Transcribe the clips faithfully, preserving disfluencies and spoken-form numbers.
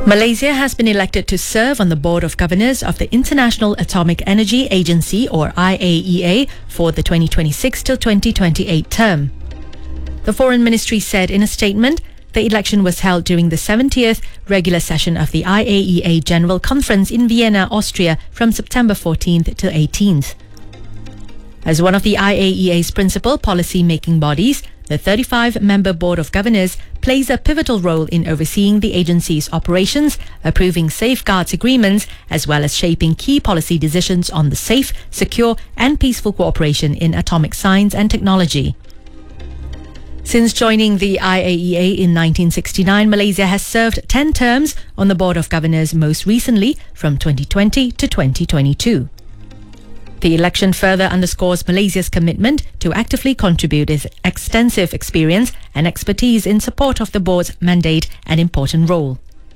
Malaysia has been elected to serve on the Board of Governors of the International Atomic Energy Agency, or I A E A, for the twenty twenty-six till twenty twenty-eight term. The Foreign Ministry said in a statement the election was held during the seventieth regular session of the I A E A General Conference in Vienna, Austria from September fourteenth to eighteenth. As one of the I A E A's principal policy-making bodies, the thirty-five member Board of Governors plays a pivotal role in overseeing the agency's operations, approving safeguards agreements, as well as shaping key policy decisions on the safe, secure and peaceful cooperation in atomic science and technology. Since joining the I A E A in nineteen sixty-nine, Malaysia has served ten terms on the Board of Governors, most recently from twenty twenty to twenty twenty-two. The election further underscores Malaysia's commitment to actively contribute its extensive experience and expertise in support of the board's mandate and important role.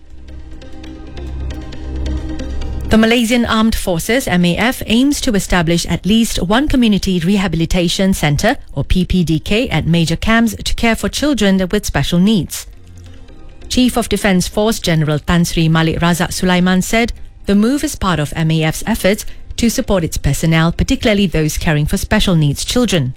The Malaysian Armed Forces M A F aims to establish at least one community rehabilitation centre, or P P D K, at major camps to care for children with special needs. Chief of Defence Force General Tan Sri Malik Razak Sulaiman said the move is part of M A F's efforts to support its personnel, particularly those caring for special needs children.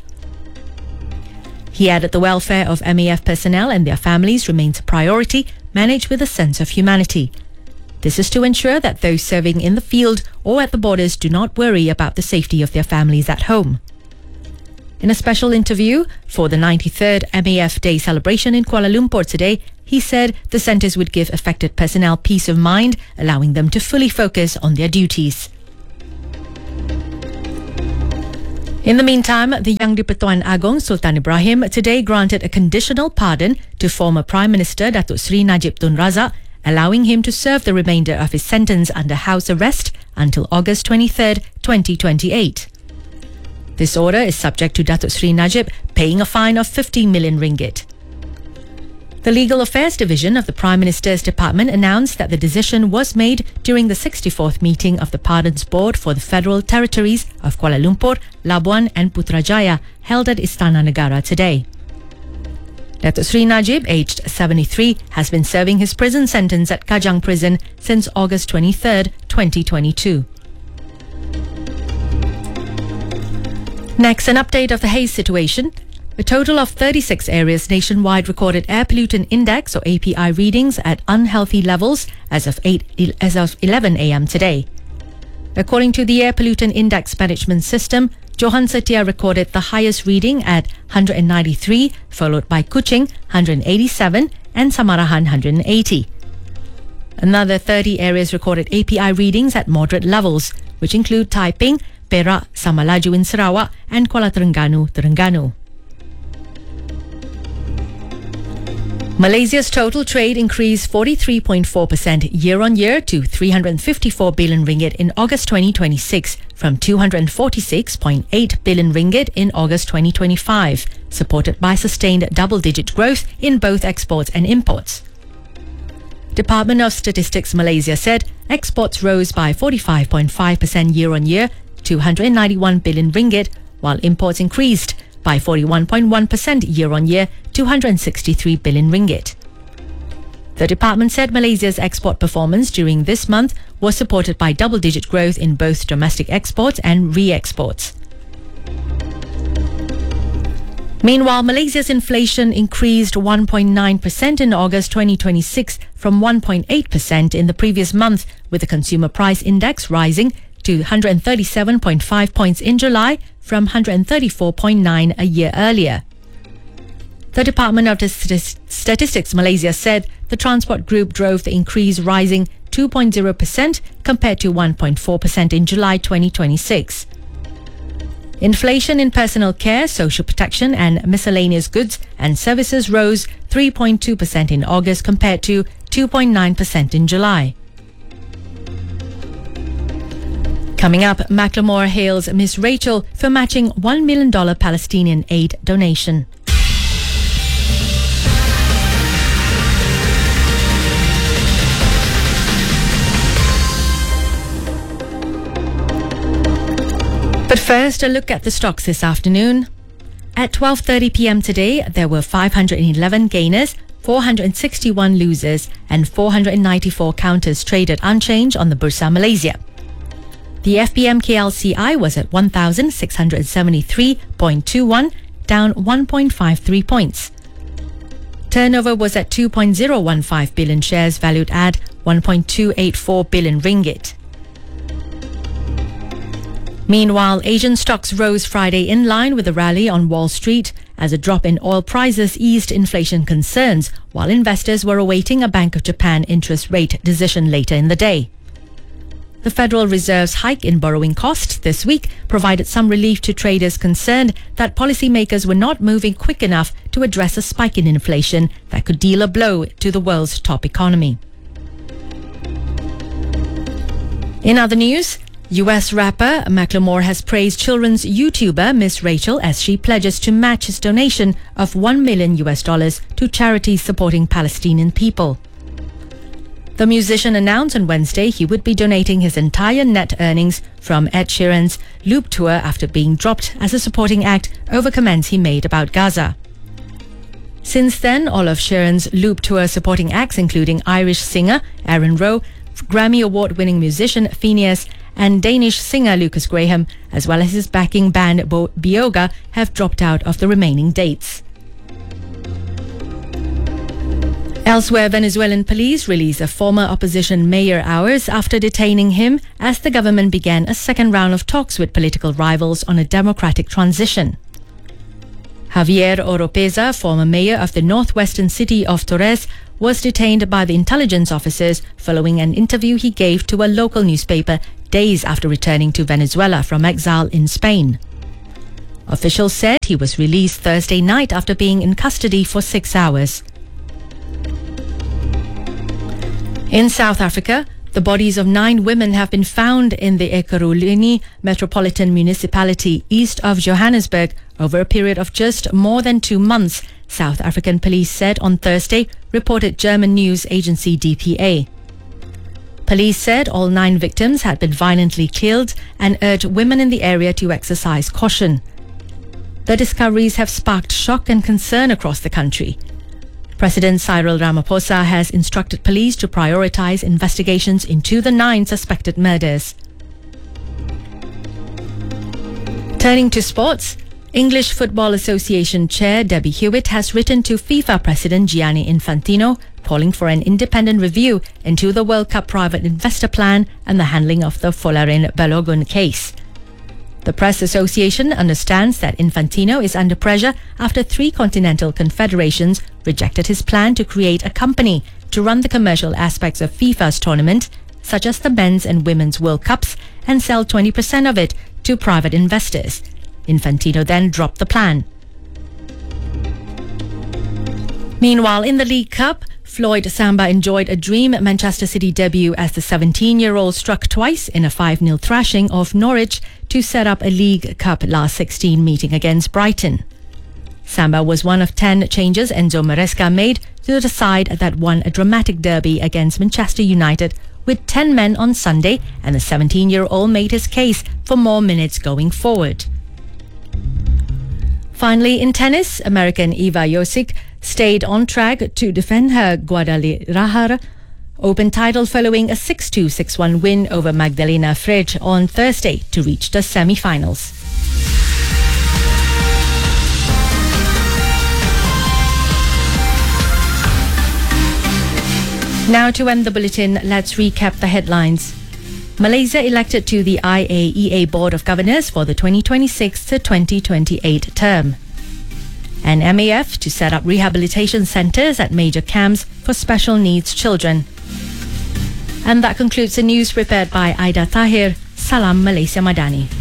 He added the welfare of M A F personnel and their families remains a priority, managed with a sense of humanity. This is to ensure that those serving in the field or at the borders do not worry about the safety of their families at home. In a special interview for the ninety-third M A F Day celebration in Kuala Lumpur today, he said the centres would give affected personnel peace of mind, allowing them to fully focus on their duties. In the meantime, the Yang di-Pertuan Agong Sultan Ibrahim today granted a conditional pardon to former Prime Minister Datuk Seri Najib Tun Razak, allowing him to serve the remainder of his sentence under house arrest until August twenty-third, twenty twenty-eight. This order is subject to Datuk Seri Najib paying a fine of fifty million ringgit. The Legal Affairs Division of the Prime Minister's Department announced that the decision was made during the sixty-fourth meeting of the Pardons Board for the Federal Territories of Kuala Lumpur, Labuan and Putrajaya, held at Istana Negara today. Datuk Seri Najib, aged seventy-three, has been serving his prison sentence at Kajang Prison since August twenty-third, twenty twenty-two. Next, an update of the haze situation. A total of thirty-six areas nationwide recorded air pollutant index, or A P I, readings at unhealthy levels as of eight as of eleven a m today. According to the Air Pollutant Index Management System, Johan Setia recorded the highest reading at one hundred ninety-three, followed by Kuching one hundred eighty-seven and Samarahan one hundred eighty. Another thirty areas recorded A P I readings at moderate levels, which include Taiping, Perak, Samalaju in Sarawak and Kuala Terengganu, Terengganu. Malaysia's total trade increased forty-three point four percent year-on-year to three hundred fifty-four billion ringgit in August twenty twenty-six from two hundred forty-six point eight billion ringgit in August twenty twenty-five, supported by sustained double-digit growth in both exports and imports. Department of Statistics Malaysia said exports rose by forty-five point five percent year-on-year to one hundred ninety-one billion ringgit, while imports increased by forty-one point one percent year-on-year to one hundred sixty-three billion ringgit. The department said Malaysia's export performance during this month was supported by double-digit growth in both domestic exports and re-exports. Meanwhile, Malaysia's inflation increased one point nine percent in August twenty twenty-six from one point eight percent in the previous month, with the consumer price index rising to one hundred thirty-seven point five points in July from one hundred thirty-four point nine a year earlier. The Department of Statistics Malaysia said the transport group drove the increase, rising two point zero percent compared to one point four percent in July twenty twenty-six. Inflation in personal care, social protection and miscellaneous goods and services rose three point two percent in August compared to two point nine percent in July. Coming up, Macklemore hails Miss Rachel for matching one million dollars Palestinian aid donation. But first, a look at the stocks this afternoon. At twelve thirty p m today, there were five hundred eleven gainers, four hundred sixty-one losers and four hundred ninety-four counters traded unchanged on the Bursa Malaysia. The F B M K L C I was at one thousand six hundred seventy-three point two one, down one point five three points. Turnover was at two point zero one five billion shares valued at one point two eight four billion ringgit. Meanwhile, Asian stocks rose Friday in line with a rally on Wall Street as a drop in oil prices eased inflation concerns, while investors were awaiting a Bank of Japan interest rate decision later in the day. The Federal Reserve's hike in borrowing costs this week provided some relief to traders concerned that policymakers were not moving quick enough to address a spike in inflation that could deal a blow to the world's top economy. In other news, U S rapper Macklemore has praised children's YouTuber Miss Rachel as she pledges to match his donation of one million U S dollars to charities supporting Palestinian people. The musician announced on Wednesday he would be donating his entire net earnings from Ed Sheeran's Loop tour after being dropped as a supporting act over comments he made about Gaza. Since then, all of Sheeran's Loop tour supporting acts, including Irish singer Aaron Rowe, Grammy Award-winning musician Phineas, and Danish singer Lucas Graham, as well as his backing band Bo- Bioga, have dropped out of the remaining dates. Elsewhere, Venezuelan police released a former opposition mayor hours after detaining him as the government began a second round of talks with political rivals on a democratic transition. Javier Oropeza, former mayor of the northwestern city of Torres, was detained by the intelligence officers following an interview he gave to a local newspaper days after returning to Venezuela from exile in Spain. Officials said he was released Thursday night after being in custody for six hours. In South Africa, the bodies of nine women have been found in the Ekurhuleni Metropolitan Municipality east of Johannesburg over a period of just more than two months, South African police said on Thursday, reported German news agency D P A. Police said all nine victims had been violently killed and urged women in the area to exercise caution. The discoveries have sparked shock and concern across the country. President Cyril Ramaphosa has instructed police to prioritize investigations into the nine suspected murders. Turning to sports, English Football Association Chair Debbie Hewitt has written to FIFA President Gianni Infantino calling for an independent review into the World Cup private investor plan and the handling of the Folarin Balogun case. The Press Association understands that Infantino is under pressure after three continental confederations rejected his plan to create a company to run the commercial aspects of FIFA's tournament, such as the men's and women's World Cups, and sell twenty percent of it to private investors. Infantino then dropped the plan. Meanwhile, in the League Cup, Floyd Samba enjoyed a dream Manchester City debut as the seventeen-year-old struck twice in a five nil thrashing of Norwich to set up a League Cup last sixteen meeting against Brighton. Samba was one of ten changes Enzo Maresca made to the side that won a dramatic derby against Manchester United with ten men on Sunday, and the seventeen-year-old made his case for more minutes going forward. Finally, in tennis, American Eva Josic stayed on track to defend her Guadalajara Open title following a six two six one win over Magdalena Frech on Thursday to reach the semi-finals. Now to end the bulletin, let's recap the headlines. Malaysia elected to the I A E A Board of Governors for the twenty twenty-six to twenty twenty-eight term. And M A F to set up rehabilitation centres at major camps for special needs children. And that concludes the news prepared by Aida Tahir. Salam Malaysia Madani.